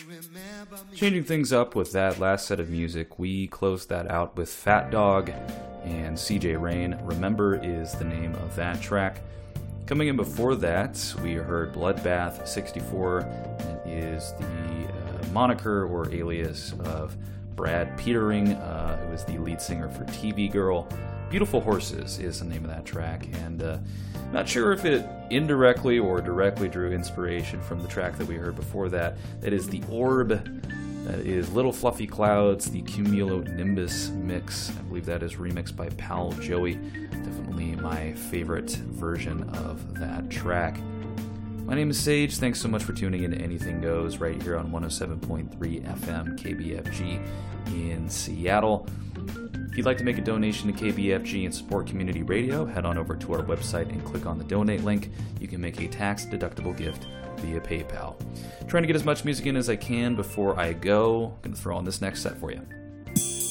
Changing things up with that last set of music, we closed that out with Fat Dog and CJ Rain. Remember is the name of that track. Coming in before that, we heard Bloodbath 64. That is the moniker or alias of Brad Petering, who is the lead singer for TV Girl. Beautiful Horses is the name of that track, and not sure if it indirectly or directly drew inspiration from the track that we heard before that. That is The Orb. That is Little Fluffy Clouds, the Cumulonimbus mix. I believe that is remixed by Pal Joey. Definitely my favorite version of that track. My name is Sage. Thanks so much for tuning in to Anything Goes right here on 107.3 FM KBFG in Seattle. If you'd like to make a donation to KBFG and support community radio, head on over to our website and click on the donate link. You can make a tax-deductible gift via PayPal. Trying to get as much music in as I can before I go. I'm going to throw on this next set for you.